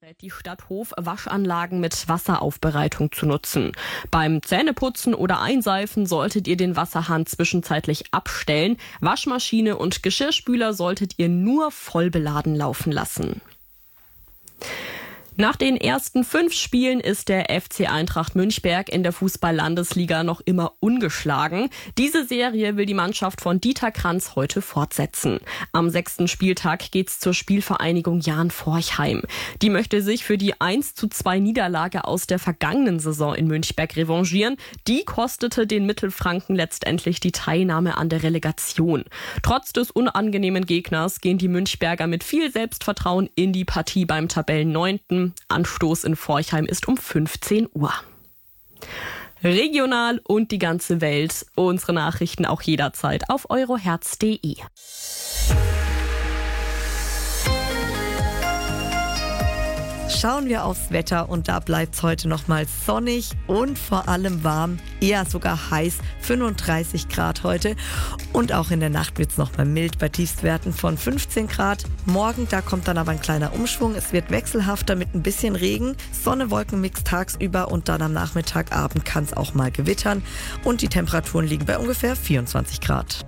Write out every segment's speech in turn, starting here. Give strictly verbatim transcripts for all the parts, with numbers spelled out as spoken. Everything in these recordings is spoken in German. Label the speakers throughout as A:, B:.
A: rät die Stadt Hof, Waschanlagen mit Wasseraufbereitung zu nutzen. Beim Zähneputzen oder Einseifen solltet ihr den Wasserhahn zwischenzeitlich abstellen. Waschmaschine und Geschirrspüler solltet ihr nur voll beladen laufen lassen. Nach den ersten fünf Spielen ist der F C Eintracht Münchberg in der Fußball-Landesliga noch immer ungeschlagen. Diese Serie will die Mannschaft von Dieter Kranz heute fortsetzen. Am sechsten Spieltag geht's zur Spielvereinigung Jahn Forchheim. Die möchte sich für die eins zu zwei Niederlage aus der vergangenen Saison in Münchberg revanchieren. Die kostete den Mittelfranken letztendlich die Teilnahme an der Relegation. Trotz des unangenehmen Gegners gehen die Münchberger mit viel Selbstvertrauen in die Partie beim Tabellenneunten. Anstoß in Forchheim ist um fünfzehn Uhr. Regional und die ganze Welt. Unsere Nachrichten auch jederzeit auf euroherz punkt de.
B: Schauen wir aufs Wetter und da bleibt es heute noch mal sonnig und vor allem warm, eher sogar heiß, fünfunddreißig Grad heute. Und auch in der Nacht wird es noch mal mild bei Tiefstwerten von fünfzehn Grad. Morgen, da kommt dann aber ein kleiner Umschwung. Es wird wechselhafter mit ein bisschen Regen, Sonne-Wolken-Mix tagsüber und dann am Nachmittag, Abend kann es auch mal gewittern. Und die Temperaturen liegen bei ungefähr vierundzwanzig Grad.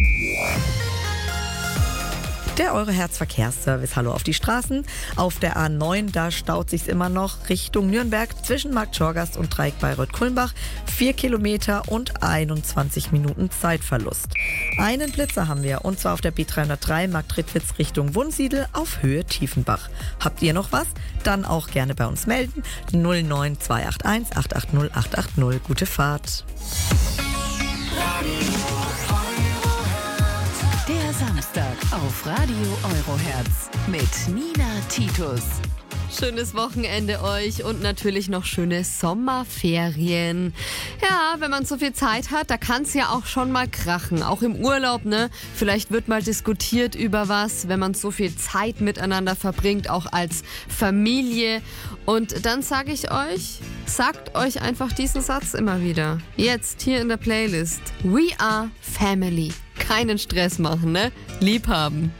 B: Der Euro-Herz-Verkehrsservice. Hallo auf die Straßen. Auf der A neun, da staut sich's immer noch Richtung Nürnberg zwischen Markt Schorgast und Dreieck Bayreuth-Kulmbach. Vier Kilometer und einundzwanzig Minuten Zeitverlust. Einen Blitzer haben wir und zwar auf der B dreihundertdrei Markt Rittwitz Richtung Wunsiedel auf Höhe Tiefenbach. Habt ihr noch was? Dann auch gerne bei uns melden. null neun zwei acht eins acht acht null acht acht null. Gute Fahrt.
C: Der Samstag auf Radio Euroherz mit Nina Titus.
D: Schönes Wochenende euch und natürlich noch schöne Sommerferien. Ja, wenn man so viel Zeit hat, da kann es ja auch schon mal krachen. Auch im Urlaub, ne? Vielleicht wird mal diskutiert über was, wenn man so viel Zeit miteinander verbringt, auch als Familie. Und dann sage ich euch, sagt euch einfach diesen Satz immer wieder. Jetzt hier in der Playlist. We are family. Keinen Stress machen, ne? Lieb haben.